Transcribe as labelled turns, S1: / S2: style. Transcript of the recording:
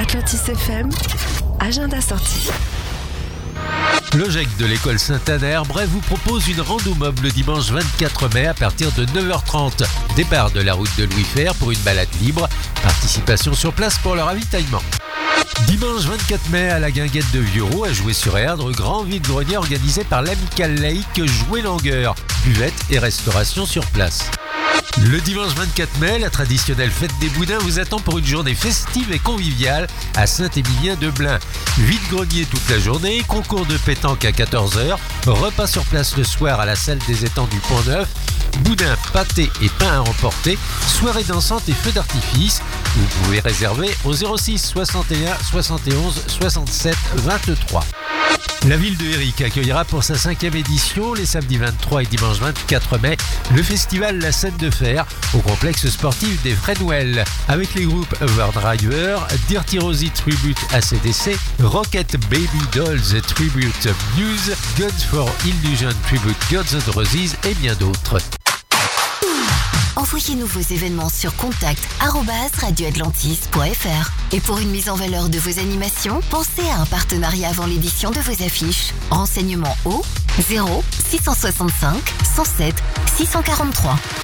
S1: Atlantis FM, agenda sortie.
S2: Le GEC de l'école Saint-Aner-Bray vous propose une rando mob le dimanche 24 mai à partir de 9h30. Départ de la route de Louis Fer pour une balade libre. Participation sur place pour le ravitaillement. Dimanche 24 mai à la Guinguette de Vieuxroux à Jouer-sur-Erdre, grand vide-grenier organisé par l'Amicale laïque Jouer Langueur. Buvette et restauration sur place. Le dimanche 24 mai, la traditionnelle fête des Boudins vous attend pour une journée festive et conviviale à Saint-Émilien-de-Blain. Vide-grenier toute la journée, concours de pétanque à 14h, repas sur place le soir à la salle des étangs du Pont-Neuf, boudin, pâté et pain à emporter, soirée dansante et feux d'artifice. Vous pouvez réserver au 06 61 71 67 23. La ville de Éric accueillera pour sa 5e édition, les samedis 23 et dimanche 24 mai, le festival La Scène de Fer au complexe sportif des Fresnouel, avec les groupes Overdriver, Dirty Rosie Tribute ACDC, Rocket Baby Dolls Tribute Muse, Guns for Illusion Tribute Guns N' Roses et bien d'autres.
S3: Envoyez-nous vos événements sur contact@radioatlantis.fr. Et pour une mise en valeur de vos animations, pensez à un partenariat avant l'édition de vos affiches. Renseignements au 0 665 107 643.